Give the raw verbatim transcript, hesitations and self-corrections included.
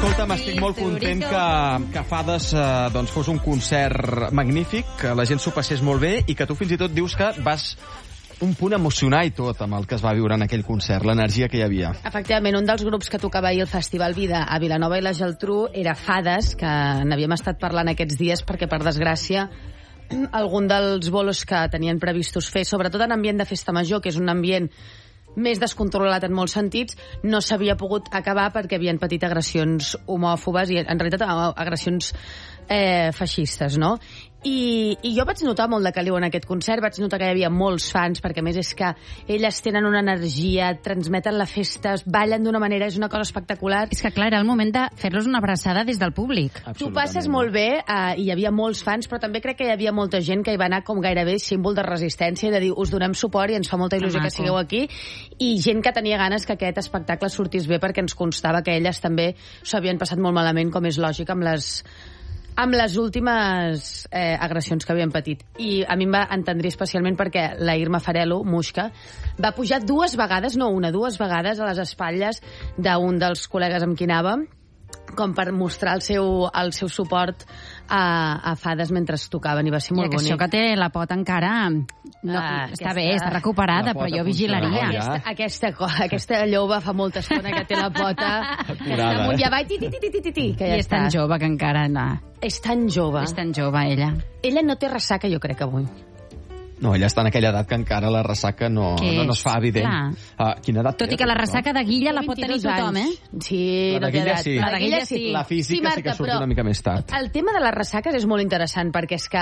Escolta'm, estic molt content que, que Fades eh, doncs fos un concert magnífic, que la gent s'ho passés molt bé i que tu fins i tot dius que vas un punt emocionar i tot amb el que es va viure en aquell concert, l'energia que hi havia. Efectivament, un dels grups que tocava ahir al Festival Vida a Vilanova i la Geltrú era Fades, que n'havíem estat parlant aquests dies perquè, per desgràcia, algun dels bolos que tenien previstos fer, sobretot en ambient de festa major, que és un ambient més descontrolat en molts sentits, no s'havia pogut acabar perquè havien patit agressions homòfobes i, en realitat, agressions eh, feixistes, no? I, I jo vaig notar molt de caliu en aquest concert, vaig notar que hi havia molts fans, perquè a més és que elles tenen una energia, transmeten la festa, ballen d'una manera, és una cosa espectacular. És que, clar, era el moment de fer-los una abraçada des del públic. Tu passes molt bé, eh, hi havia molts fans, però també crec que hi havia molta gent que hi va anar com gairebé símbol de resistència i de dir, us donem suport i ens fa molta il·lusió que, que sigueu aquí, i gent que tenia ganes que aquest espectacle sortís bé perquè ens constava que elles també s'ho havien passat molt malament, com és lògic, amb les amb les últimes eh, agressions que havien patit. I a mi em va entendrir especialment perquè la Irma Farelo, Muixca, va pujar dues vegades, no una, dues vegades a les espatlles d'un dels col·legues amb qui anàvem, com per mostrar el seu, el seu suport a, a Fades mentre es tocaven, i va ser molt I bonic. això que té la pota encara no, Ah, està aquesta- bé, està recuperada, però jo vigilaria. funciona, Aquesta, aquesta, co- aquesta lloba fa molta estona que té la pota Acurada, amunt eh? i avall, ti, ti, ti, ti, ti, ti, que ja I és està. tan jove que encara no. És tan jove. És tan jove, ella. Ella no té ressaca, jo crec, avui. No, ella està en aquella edat que encara la ressaca no, Que no, no es fa evident. clar. Uh, quina edat Tot té, i que la no? ressaca de Guilla la pot tenir vint-i-dos tothom, eh? anys. Sí, La de no té Guilla edat. sí. La de Guilla sí. La física sí, Marta, que surt però una mica més tard. El tema de les ressaques és molt interessant, perquè és que